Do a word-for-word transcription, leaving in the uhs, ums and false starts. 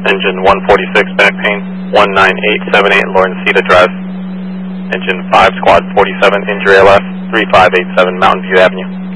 Engine one forty-six, back pain, one nine eight seven eight, Lawrencita Drive. Engine five, Squad forty-seven, injury L S, three five eight seven, Mountain View Avenue.